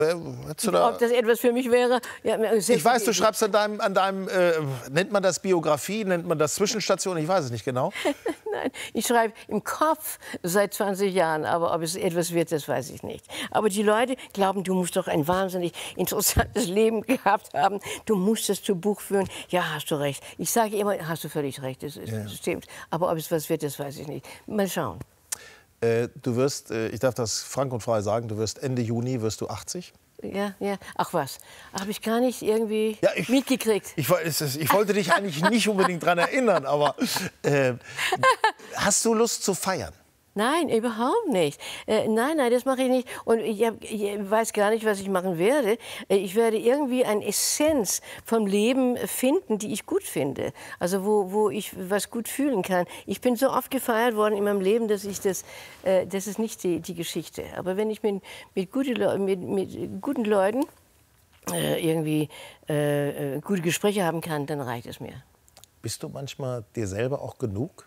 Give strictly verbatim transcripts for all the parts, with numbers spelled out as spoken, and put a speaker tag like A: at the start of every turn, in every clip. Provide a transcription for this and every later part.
A: Äh, du da
B: Ob das etwas für mich wäre? Ja,
A: ich weiß, du schreibst an deinem, an deinem äh, nennt man das Biografie, nennt man das Zwischenstation, ich weiß es nicht genau.
B: Nein, ich schreibe im Kopf seit zwanzig Jahren, aber ob es etwas wird, das weiß ich nicht. Aber die Leute glauben, du musst doch ein wahnsinnig interessantes Leben gehabt haben. Du musst es zu Buch führen. Ja, hast du recht. Ich sage immer, hast du völlig recht, das, ist,
A: Ja.
B: das stimmt. Aber ob es was wird, das weiß ich nicht. Mal schauen.
A: Äh, du wirst, äh, ich darf das frank und frei sagen, du wirst Ende Juni wirst du achtzig.
B: Ja, ja. Ach was, habe ich gar nicht irgendwie
A: Ja, ich,
B: mitgekriegt.
A: Ich, ich, ich wollte dich eigentlich nicht unbedingt daran erinnern, aber äh, hast du Lust zu feiern?
B: Nein, überhaupt nicht. Äh, nein, nein, das mache ich nicht. Und ich, hab, ich weiß gar nicht, was ich machen werde. Äh, ich werde irgendwie eine Essenz vom Leben finden, die ich gut finde. Also wo, wo ich was gut fühlen kann. Ich bin so oft gefeiert worden in meinem Leben, dass ich das, äh, das ist nicht die, die Geschichte. Aber wenn ich mit, mit, gute Le mit, mit guten Leuten äh, irgendwie äh, äh, gute Gespräche haben kann, dann reicht es mir.
A: Bist du manchmal dir selber auch genug?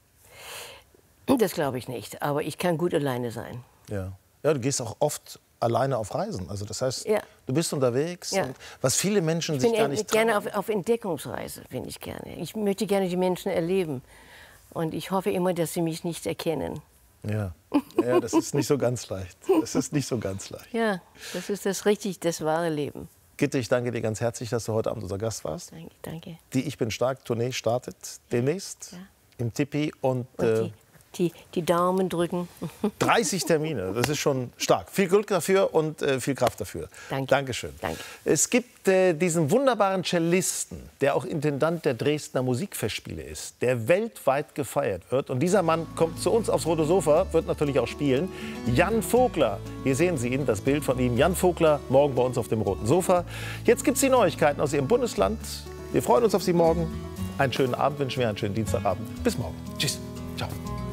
B: Das glaube ich nicht, aber ich kann gut alleine sein.
A: Ja. Ja, du gehst auch oft alleine auf Reisen. Also das heißt,
B: ja.
A: du bist unterwegs.
B: Ja.
A: Und was viele Menschen
B: ich
A: sich
B: bin
A: gar nicht trauen.
B: gerne auf, auf Entdeckungsreise, bin ich gerne. Ich möchte gerne die Menschen erleben. Und ich hoffe immer, dass sie mich nicht erkennen.
A: Ja, ja, das ist nicht so ganz leicht. Das ist nicht so ganz leicht.
B: Ja, das ist das richtig, das wahre Leben.
A: Gitte, ich danke dir ganz herzlich, dass du heute Abend unser Gast warst.
B: Danke, danke.
A: Die Ich bin stark Tournee startet demnächst
B: Ja.
A: im Tipi und,
B: Und
A: äh,
B: die, die, die Daumen drücken.
A: dreißig Termine, das ist schon stark. Viel Glück dafür und äh, viel Kraft dafür.
B: Danke.
A: Dankeschön.
B: Danke.
A: Es gibt äh, diesen wunderbaren Cellisten, der auch Intendant der Dresdner Musikfestspiele ist, der weltweit gefeiert wird. Und dieser Mann kommt zu uns aufs Rote Sofa, wird natürlich auch spielen. Jan Vogler, hier sehen Sie ihn, das Bild von ihm. Jan Vogler, morgen bei uns auf dem Roten Sofa. Jetzt gibt es die Neuigkeiten aus Ihrem Bundesland. Wir freuen uns auf Sie morgen. Einen schönen Abend wünschen wir, einen schönen Dienstagabend. Bis morgen. Tschüss. Ciao.